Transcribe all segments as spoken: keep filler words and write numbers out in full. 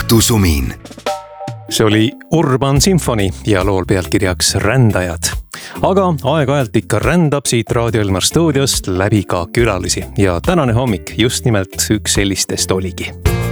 õhtusumin. See oli Urban Symphony ja lool pealkirjaks Rändajad. Aga aeg-ajalt ikka rändab siit Raadio Elmar stuudiost läbi ka külalisi ja tänane hommik just nimelt üks sellistest oligi.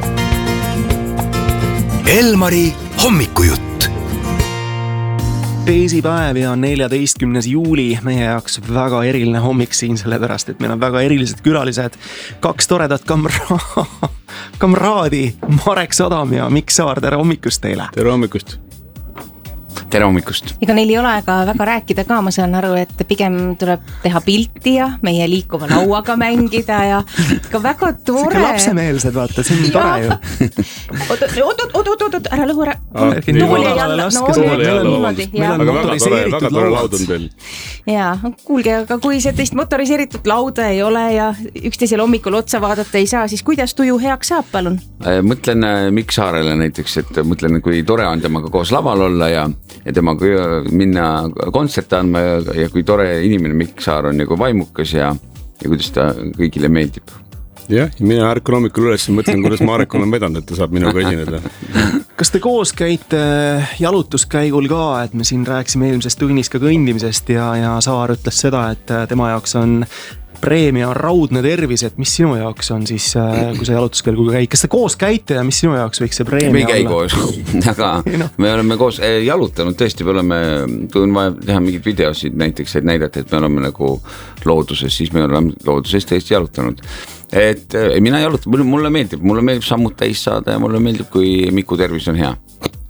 Elmari hommikujutt. Teisipäev ja neljateistkümnes juuli meie jaoks väga eriline hommik siin, sellepärast et meil on väga erilised külalised. Kaks toredat kamra... kamraadi Marek Sadam ja Mikk Saar, tere hommikust teile. Tere hommikust. Tere hommikust. Ega neil ei ole ka väga rääkida ka, ma saan aru, et pigem tuleb teha pilti ja meie liikuva lauaga mängida ja ka väga tore. Sikke lapsemeelsed, vaata, see on tore ju. Oot, oot, oot, oot, oot, ära lõhu ära. Tooli alla, tooli alla. Meil on motoriseeritud lauad. Jaa, kuulge, aga kui see teist motoriseeritud lauda ei ole ja üksteisel hommikul otsa vaadata ei saa, siis kuidas tuju heaks saab, palun? Mõtlen Mikk Saarele näiteks, et mõtlen, kui tore on temaga koos laval olla ja ja temaga minna kontserte andma ja kui tore inimene Mikk Saar on nagu vaimukas ja, ja kuidas ta kõigile meeldib. Jah, ja mina ärkan hommikul üles ja mõtlen, kuidas Marek on vedanud, et ta saab minuga esineda. Kas te koos käite jalutuskäigul ka, et me siin rääksime eelmisest tunnis ka kõndimisest ja, ja Saar ütles seda, et tema jaoks on preemia raudne tervis, et mis sinu jaoks on siis, kui sa jalutuskäigul käid? Kas te koos käite ja mis sinu jaoks võiks see preemia olla? Me ei käi koos, aga me oleme koos jalutanud, tõesti, me oleme, kui on vaja teha mingid videosid näiteks, et näidata, et me oleme nagu looduses, siis me oleme looduses tõesti jalutanud. Et mina jalutan, mulle meeldib, mulle meeldib sammud täis saada ja mulle meeldib, kui Miku tervis on hea.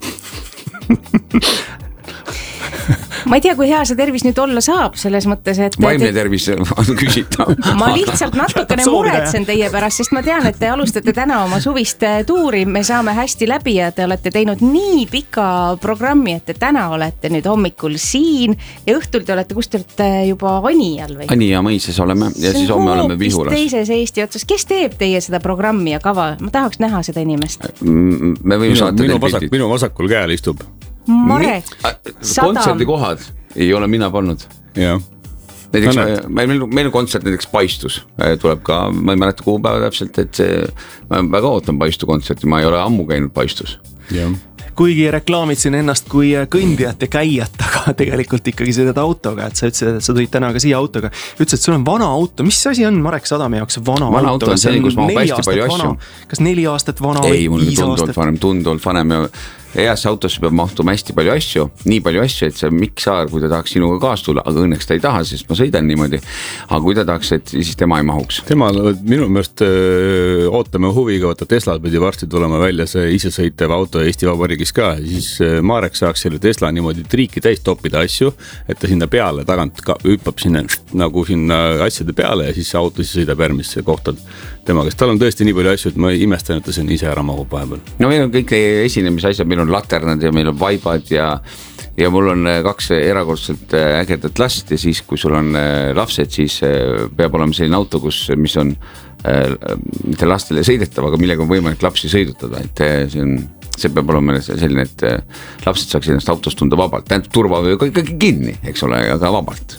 Ma ei tea, kui hea see tervis nüüd olla saab, selles mõttes, et... Vaimne tervis on küsita. Ma lihtsalt natukene muretsen teie pärast, sest ma tean, et te alustate täna oma suvist tuuri, me saame hästi läbi ja te olete teinud nii pika programmi, et te täna olete nüüd hommikul siin ja õhtul te olete, kus te olete juba Anijal või? Anija mõises oleme ja siis homme oleme Vihulas. Teises Eesti otsas. Kes teeb teie seda programmi ja kava? Ma tahaks näha seda inimest. Me võime saata minu, vasak, minu vasakul käel istub. Marek Sadam. Kontserdikohad ei ole mina pannud. Jah. Näiteks no, meil, meil on kontsert näiteks Paistus. Tuleb ka, ma ei mäleta kuupäeva täpselt, et see, ma väga ootan Paistu kontserti, ma ei ole ammu käinud Paistus. Jah. Kuigi reklaamitsin ennast kui kõndijat ja käijat, aga tegelikult ikkagi seda autoga, et sa ütlesid, et sa tulid täna ka siia autoga. Ütlesid, et sul on vana auto. Mis asi on Marek Sadami jaoks vana, vana auto? auto on see, kus ma olen hästi palju asju. Kas neli aastat vana ei, või viis aastat? Ei, mul tunduvalt vanem ja heasse autosse peab mahtuma hästi palju asju, nii palju asju, et see Mikk Saar, kui ta tahaks sinuga kaas tulla, aga õnneks ta ei taha, sest ma sõidan niimoodi, aga kui ta tahaks, et siis tema ei mahuks. Tema, minu meelest öö, ootame huviga, võtta Tesla pidi varsti tulema välja see isesõitev auto Eesti Vabariigis ka, siis öö, Marek saaks selle Tesla niimoodi triiki täis toppida asju, et ta sinna peale tagant ka, hüppab sinna nagu sinna asjade peale ja siis see auto siis sõidab järgmisse kohtad tema, kes tal on tõesti nii palju asju, et ma imestan, et ta siin ise ära mahub vahepeal. No meil on kõik esinemise asjad, meil on laternad ja meil on vaibad ja, ja mul on kaks erakordselt ägedat last ja siis, kui sul on lapsed, siis peab olema selline auto, kus, mis on mitte lastele sõidetav, aga millega on võimalik lapsi sõidutada, et see on, see peab olema selline, et lapsed saaks ennast autos tunda vabalt, tähendab turva või ikkagi kinni, eks ole, aga vabalt.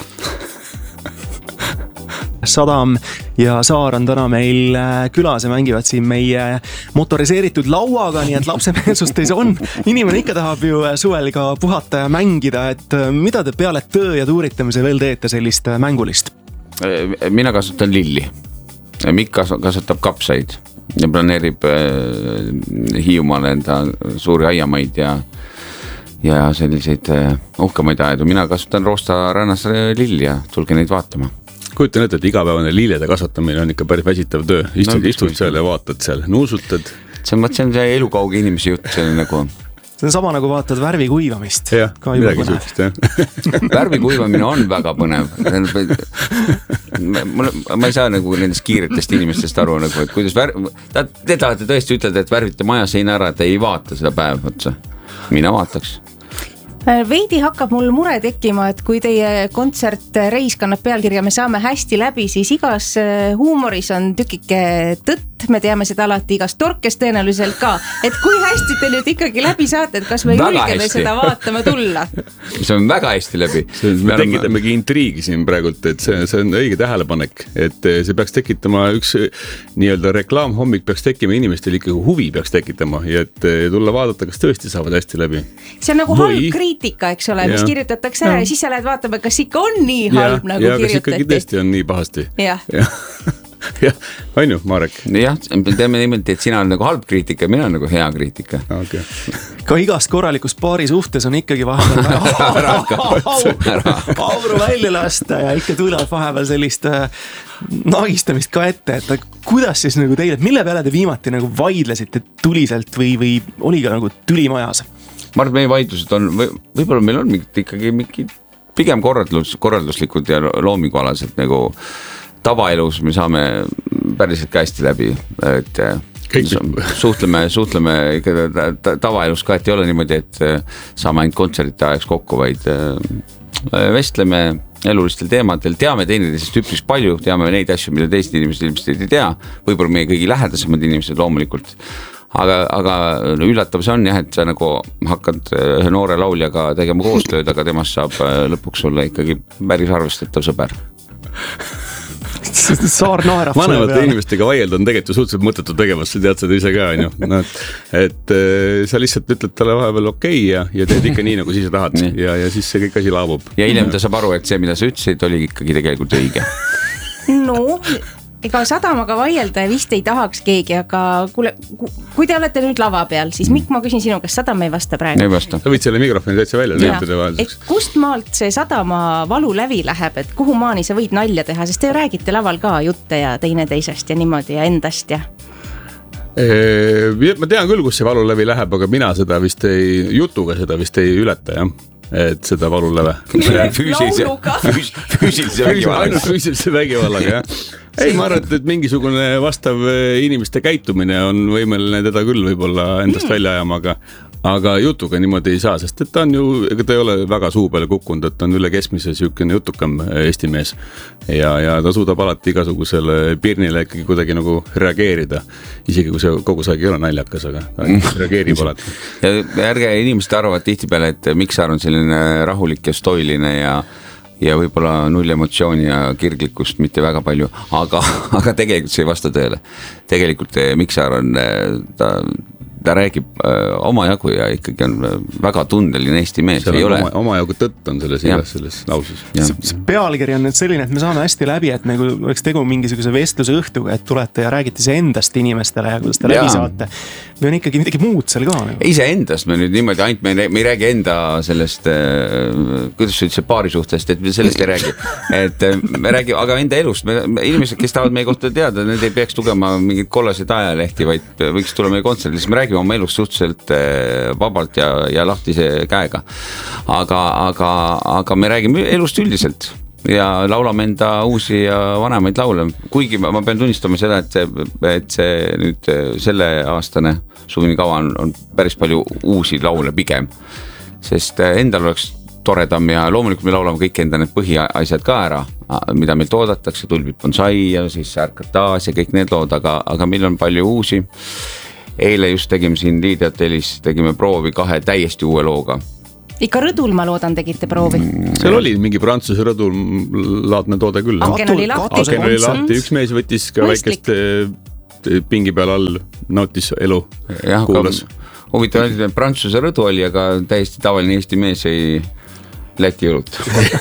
Sadam ja Saar on täna meil külas ja mängivad siin meie motoriseeritud lauaga, nii et lapsemeelsust ei saa on. Inimene ikka tahab ju suvel ka puhata ja mängida, et mida te peale töö ja tuuritamise veel teete sellist mängulist? Mina kasutan lilli. Mikk kasutab kapsaid ja planeerib Hiiumaale enda suuri aiamaid ja ja selliseid uhkemaid aedu. Mina kasutan Roosta rannas lilli ja tulge neid vaatama. Kujutan ette, et igapäevane liilede kasvatamine on ikka päris väsitav töö. Istud, no, istud seal ja vaatad seal, nuusutad. See on, see on see elukauge inimese jutt, see on nagu... See on sama nagu vaatad värvi kuivamist. Jah, midagi suhtist, jah. Värvi kuivamine on väga põnev. Ma, ma ei saa nagu nendest kiiretest inimestest aru, nagu, et kuidas värv... Te tahate tõesti ütelda, et värvite maja seina ära, et ei vaata seda päev otsa. Mina vaataks. Veidi hakkab mul mure tekkima, et kui teie kontsert reis kannab pealkirja Me saame hästi läbi, siis igas huumoris on tükike tõtt Mart, me teame seda alati igast torkes tõenäoliselt ka, et kui hästi te nüüd ikkagi läbi saate, et kas me julgeme seda vaatama tulla? See on väga hästi läbi. Me tekitamegi intriigi siin praegult, et see, see on õige tähelepanek, et see peaks tekitama üks nii-öelda reklaamhommik peaks tekkima inimestel ikkagi huvi peaks tekitama ja et tulla vaadata, kas tõesti saavad hästi läbi. See on nagu Või... halb kriitika, eks ole, mis kirjutatakse ära ja siis sa lähed vaatama, kas ikka on nii halb, ja, nagu ja, kirjutati. Ja, kas ikkagi tõesti on nii pahasti. Jah. Ja. jah, on ju, Marek? Jah, teeme niimoodi, et sina on nagu halb kriitika ja mina on nagu hea kriitika. Okay. Ka igas korralikus paari suhtes on ikkagi vahepeal auru välja lasta ja ikka tuleb vahepeal sellist nagistamist ka ette, et kuidas siis nagu teile, mille peale te viimati nagu vaidlesite tuliselt või, või oli ka nagu tüli majas? Ma arvan, meie vaidlused on, või, võib-olla meil on mingid, ikkagi mingid pigem korraldus, korralduslikud ja loomingualased nagu tavaelus me saame päriselt ka hästi läbi, et Kõik. suhtleme, suhtleme ikka tavaelus ka, et ei ole niimoodi, et saame ainult kontserti ajaks kokku, vaid vestleme elulistel teemadel, teame teineteisest üpris palju, teame neid asju, mida teised inimesed ilmselt ei tea, võib-olla meie kõigi lähedasemad inimesed loomulikult, aga, aga üllatav see on jah, et sa nagu hakkad ühe noore lauljaga tegema koostööd, aga temast saab lõpuks olla ikkagi päris arvestatav sõber. Saar naerab. Vanemate inimestega vaielda on tegelikult suhteliselt mõttetu tegevus, sa tead seda ise ka, on ju. No, et sa lihtsalt ütled talle vahepeal okei ja, ja teed ikka nii, nagu siis tahad ja, ja siis see kõik asi laabub. Ja hiljem ta saab aru, et see, mida sa ütlesid, oli ikkagi tegelikult õige. No, ega sadamaga vaielda vist ei tahaks keegi, aga kuule, kui te olete nüüd lava peal, siis Mikk, ma küsin sinu, kas sadam ei vasta praegu? Ei vasta. Sa võid selle mikrofoni täitsa välja lülitada vahelduseks. Et kust maalt see sadama valu läbi läheb, et kuhu maani sa võid nalja teha, sest te räägite laval ka jutte ja teineteisest ja niimoodi ja endast ja... Ma tean küll, kus see valu läbi läheb, aga mina seda vist ei, jutuga seda vist ei ületa, jah. Et seda valu läve. Füüsilise vägivallaga. Füüsilise vägivallaga, jah. Ei, ma arvan, et mingisugune vastav inimeste käitumine on võimeline teda küll võib-olla endast mm. välja ajama, aga, aga jutuga niimoodi ei saa, sest et ta on ju, ega ta ei ole väga suu peale kukkunud, et ta on üle keskmise sükene jutukam Eesti mees ja, ja ta suudab alati igasugusele pirnile ikkagi kuidagi nagu reageerida, isegi kui see kogu saagi ei ole naljakas, aga ta reageerib alati. Ja ärge inimesed arvavad tihtipeale, et Miksaar on selline rahulik ja stoiline ja ja võib-olla null emotsiooni ja kirglikkust mitte väga palju, aga, aga tegelikult see ei vasta tõele. Tegelikult Miksaar on, ta, ta räägib oma jagu ja ikkagi on väga tundeline Eesti mees. Ei ole... oma, oma jagu tõtt on selles igas selles lauses. See pealkiri on nüüd selline, et me saame hästi läbi, et nagu oleks tegu mingisuguse vestluse õhtuga, et tulete ja räägite see endast inimestele ja kuidas te läbi saate. Või on ikkagi midagi muud seal ka? Nagu? Ise endast me nüüd niimoodi, ainult me, me ei räägi enda sellest, kuidas sa üldse paari suhtest, et me sellest ei räägi. Et me räägi, aga enda elust, me, inimesed, kes tahavad meie kohta teada, need ei peaks tugema mingid kollaseid ajalehti, vaid võiks tulla meie kontserdil, siis me räägime oma elust suhteliselt vabalt ja, ja lahtise käega. Aga, aga, aga me räägime elust üldiselt. Ja laulame enda uusi ja vanemaid laule, kuigi ma pean tunnistama seda, et see, et see nüüd selle aastane suvini kava on, on päris palju uusi laule pigem, sest endal oleks toredam ja loomulikult me laulame kõik enda need põhiasjad ka ära, mida meil toodatakse, Tulbid bonsai ja siis Ärkad taas ja kõik need lood, aga, aga meil on palju uusi. Eile just tegime siin Liidiatelis, tegime proovi kahe täiesti uue looga. Ikka rõdul, ma loodan, tegite proovi. Seal oli mingi Prantsuse rõdul laadne toode küll. Aken oli lahti. Aken oli lahti, üks mees võttis ka Mõistlik. Väikest pingi peal all, nautis elu, jah, kuulas. Huvitav, Prantsuse rõdu oli, aga täiesti tavaline Eesti mees ei Läti õlut.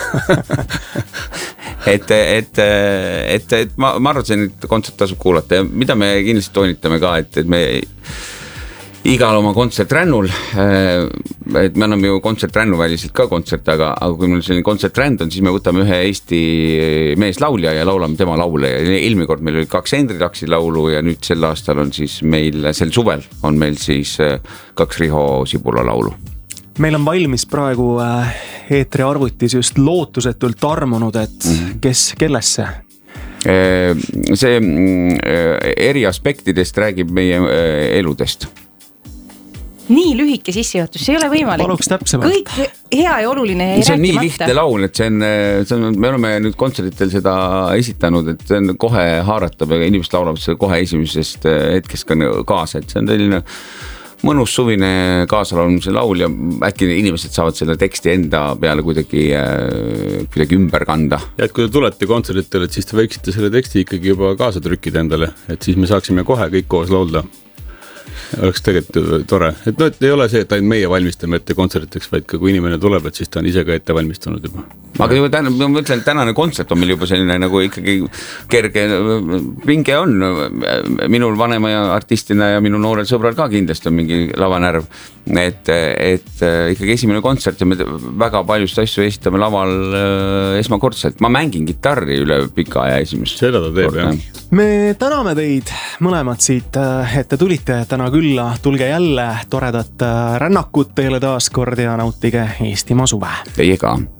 et, et, et, et ma, ma arvan, et see nüüd kontsert tasub kuulata ja mida me kindlasti toonitame ka, et, et me igal oma kontsertrännul, et me anname ju kontsertrännu väliselt ka kontsert, aga, aga kui meil selline kontsertränd on, siis me võtame ühe Eesti meeslaulja ja laulame tema laule ja eelmine kord meil oli kaks Hendri Laksi laulu ja nüüd sel aastal on siis meil, sel suvel on meil siis kaks Riho Sibula laulu. Meil on valmis praegu eetri arvutis just lootusetult armunud, et mm-hmm. kes, kellesse? See eri aspektidest räägib meie eludest. nii lühike sissejuhatus, see ei ole võimalik. Paluks täpsemalt. Kõik hea ja oluline jäi see on rääkimata. nii lihtne laul, et see on, see on, me oleme nüüd kontserditel seda esitanud, et see on kohe haaratab ja inimesed laulavad seda kohe esimesest hetkest ka kaasa, et see on selline mõnus suvine kaasalaulmise laul ja äkki inimesed saavad selle teksti enda peale kuidagi, kuidagi ümber kanda. Ja et kui te tulete kontserditel, et siis te võiksite selle teksti ikkagi juba kaasa trükkida endale, et siis me saaksime kohe kõik koos laulda. Oleks tegelikult tore, et no et ei ole see, et ainult meie valmistame ette kontsertideks, vaid ka kui inimene tuleb, et siis ta on ise ka ette valmistunud juba. Aga juba täna, ma mõtlen, tänane kontsept on meil juba selline nagu ikkagi kerge pinge on. Minul vanema ja artistina ja minu noorel sõbral ka kindlasti on mingi lavanärv. Et, et ikkagi esimene kontsert ja me väga paljust asju esitame laval esmakordselt. Ma mängin gitarri üle pika aja esimest. Seda ta teeb, jah. Me täname teid mõlemad siit, et te tulite täna külla. Tulge jälle toredat rännakut teile taas kord ja nautige Eestimaa suve. Teie ka.